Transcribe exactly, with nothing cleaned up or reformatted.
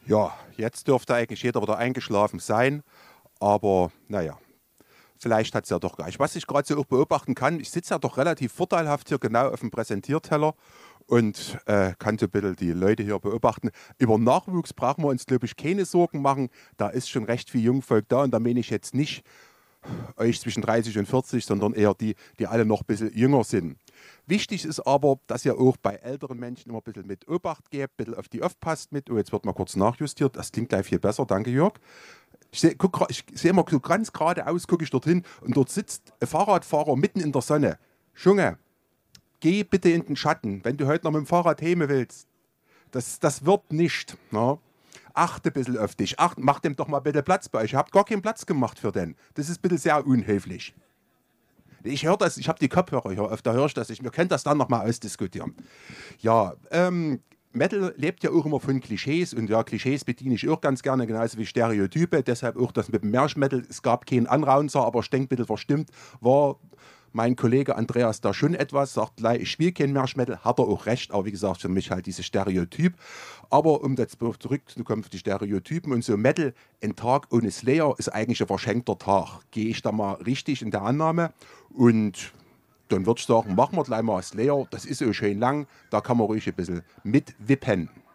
Ja, jetzt dürfte eigentlich jeder wieder eingeschlafen sein, aber naja, vielleicht hat es ja doch gleich. Was ich gerade so auch beobachten kann, ich sitze ja doch relativ vorteilhaft hier genau auf dem Präsentierteller und äh, kann so ein bisschen die Leute hier beobachten. Über Nachwuchs brauchen wir uns, glaube ich, keine Sorgen machen. Da ist schon recht viel Jungvolk da und da meine ich jetzt nicht euch zwischen dreißig und vierzig, sondern eher die, die alle noch ein bisschen jünger sind. Wichtig ist aber, dass ihr auch bei älteren Menschen immer ein bisschen mit Obacht gebt, ein bisschen auf die aufpasst mit. Oh, jetzt wird mal kurz nachjustiert. Das klingt gleich viel besser. Danke, Jörg. Ich sehe seh immer so ganz geradeaus, gucke ich dorthin und dort sitzt ein Fahrradfahrer mitten in der Sonne. Junge, geh bitte in den Schatten, wenn du heute noch mit dem Fahrrad heim willst. Das, das wird nicht. Ne? Achte ein bisschen auf dich. Acht, mach dem doch mal bitte Platz bei euch. Ihr habt gar keinen Platz gemacht für den. Das ist bitte sehr unhöflich. Ich höre das, ich habe die Kopfhörer hier auf, da höre ich das. Ich, wir können das dann nochmal ausdiskutieren. Ja, ähm, Metal lebt ja auch immer von Klischees und ja, Klischees bediene ich auch ganz gerne, genauso wie Stereotype. Deshalb auch das mit dem Marshmetal. Es gab keinen Anraunzer, aber ich denke, bitte verstimmt war mein Kollege Andreas da schon etwas, sagt gleich, ich spiele kein Marshmetal, hat er auch recht, aber wie gesagt, für mich halt dieses Stereotyp. Aber um jetzt zurückzukommen auf die Stereotypen und so Metal, ein Tag ohne Slayer ist eigentlich ein verschenkter Tag. Gehe ich da mal richtig in der Annahme und dann würde ich sagen, machen wir gleich mal Slayer, das ist so schön lang, da kann man ruhig ein bisschen mitwippen.